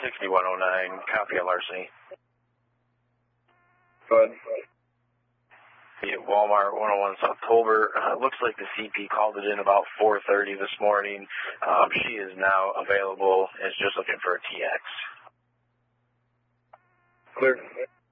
6109, copy of larceny. Go ahead. Yeah, Walmart 101 South Tolbert. Looks like the CP called it in about 4:30 this morning. She is now available and is just looking for a TX. Clear.